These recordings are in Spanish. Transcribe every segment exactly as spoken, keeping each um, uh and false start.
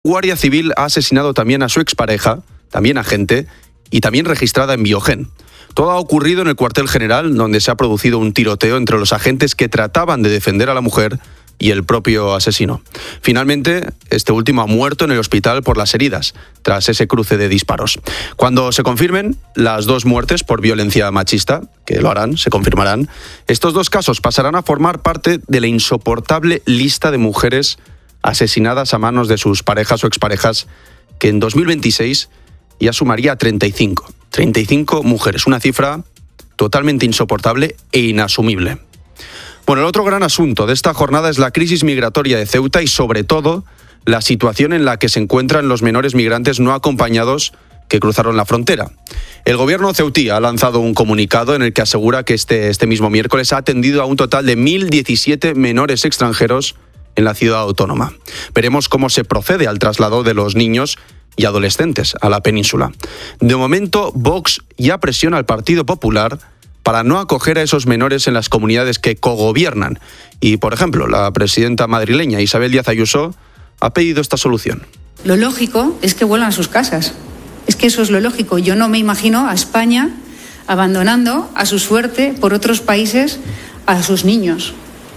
Guardia Civil ha asesinado también a su expareja, también agente, y también registrada en Biogen. Todo ha ocurrido en el cuartel general, donde se ha producido un tiroteo entre los agentes que trataban de defender a la mujer y el propio asesino. Finalmente, este último ha muerto en el hospital por las heridas, tras ese cruce de disparos. Cuando se confirmen las dos muertes por violencia machista, que lo harán, se confirmarán, estos dos casos pasarán a formar parte de la insoportable lista de mujeres asesinadas a manos de sus parejas o exparejas, que en dos mil veintiséis ya sumaría treinta y cinco. treinta y cinco mujeres, una cifra totalmente insoportable e inasumible. Bueno, el otro gran asunto de esta jornada es la crisis migratoria de Ceuta y, sobre todo, la situación en la que se encuentran los menores migrantes no acompañados que cruzaron la frontera. El gobierno ceutí ha lanzado un comunicado en el que asegura que este, este mismo miércoles ha atendido a un total de mil diecisiete menores extranjeros en la ciudad autónoma. Veremos cómo se procede al traslado de los niños y adolescentes a la península. De momento, Vox ya presiona al Partido Popular para no acoger a esos menores en las comunidades que cogobiernan. Y, por ejemplo, la presidenta madrileña Isabel Díaz Ayuso ha pedido esta solución. Lo lógico es que vuelvan a sus casas. Es que eso es lo lógico. Yo no me imagino a España abandonando a su suerte por otros países a sus niños.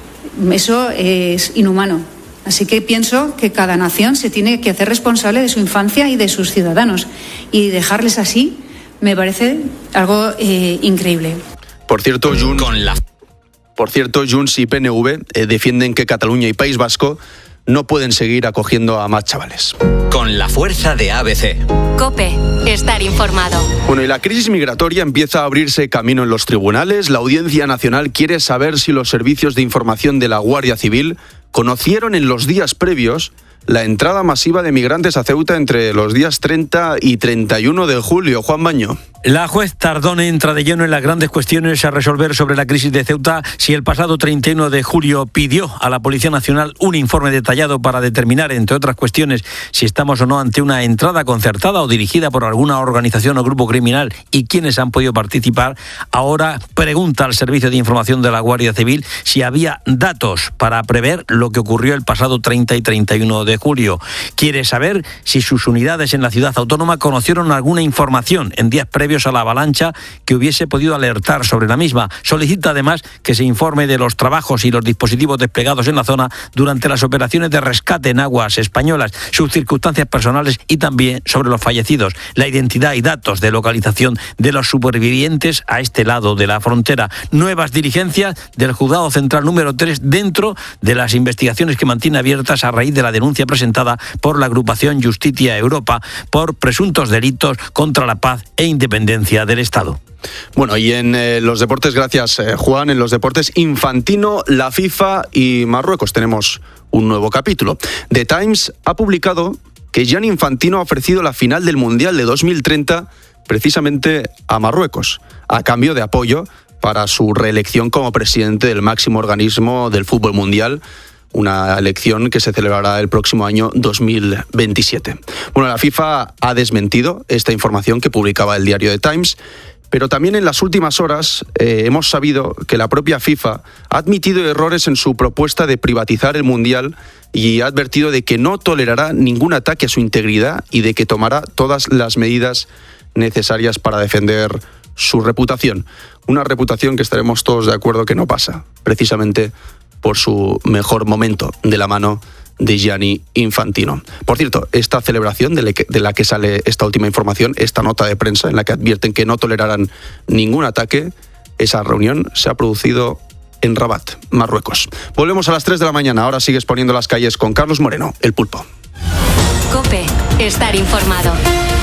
Eso es inhumano. Así que pienso que cada nación se tiene que hacer responsable de su infancia y de sus ciudadanos. Y dejarles así me parece algo eh, increíble. Por cierto, Junts, Con la... por cierto, Junts y P N V eh, defienden que Cataluña y País Vasco no pueden seguir acogiendo a más chavales. Con la fuerza de A B C. COPE. Estar informado. Bueno, y la crisis migratoria empieza a abrirse camino en los tribunales. La Audiencia Nacional quiere saber si los servicios de información de la Guardia Civil conocieron en los días previos la entrada masiva de migrantes a Ceuta entre los días treinta y treinta y uno de julio. Juan Baño. La juez Tardón entra de lleno en las grandes cuestiones a resolver sobre la crisis de Ceuta si el pasado treinta y uno de julio pidió a la Policía Nacional un informe detallado para determinar, entre otras cuestiones, si estamos o no ante una entrada concertada o dirigida por alguna organización o grupo criminal y quiénes han podido participar. Ahora pregunta al Servicio de Información de la Guardia Civil si había datos para prever lo que ocurrió el pasado treinta y treinta y uno de julio. Quiere saber si sus unidades en la ciudad autónoma conocieron alguna información en días previos a la avalancha que hubiese podido alertar sobre la misma. Solicita además que se informe de los trabajos y los dispositivos desplegados en la zona durante las operaciones de rescate en aguas españolas, sus circunstancias personales y también sobre los fallecidos, la identidad y datos de localización de los supervivientes a este lado de la frontera. Nuevas diligencias del Juzgado Central número tres dentro de las investigaciones que mantiene abiertas a raíz de la denuncia presentada por la agrupación Justitia Europa por presuntos delitos contra la paz e independencia del Estado. Bueno, y en eh, los deportes, gracias eh, Juan, en los deportes, Infantino, la FIFA y Marruecos tenemos un nuevo capítulo. The Times ha publicado que Gianni Infantino ha ofrecido la final del Mundial de dos mil treinta precisamente a Marruecos, a cambio de apoyo para su reelección como presidente del máximo organismo del fútbol mundial, una elección que se celebrará el próximo año dos mil veintisiete. Bueno, la FIFA ha desmentido esta información que publicaba el diario The Times, pero también en las últimas horas eh, hemos sabido que la propia FIFA ha admitido errores en su propuesta de privatizar el Mundial y ha advertido de que no tolerará ningún ataque a su integridad y de que tomará todas las medidas necesarias para defender su reputación. Una reputación que estaremos todos de acuerdo que no pasa, precisamente por su mejor momento de la mano de Gianni Infantino. Por cierto, esta celebración de la que sale esta última información, esta nota de prensa en la que advierten que no tolerarán ningún ataque, esa reunión se ha producido en Rabat, Marruecos. Volvemos a las tres de la mañana. Ahora sigues poniendo las calles con Carlos Moreno, El Pulpo. COPE. Estar informado.